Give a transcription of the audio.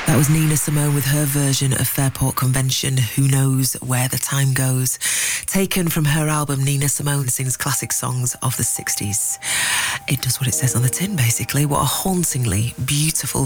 That was Nina Simone with her version of Fairport Convention, Who Knows Where the Time Goes, taken from her album Nina Simone Sings Classic Songs of the 60s. It does what it says on the tin, basically. What a hauntingly beautiful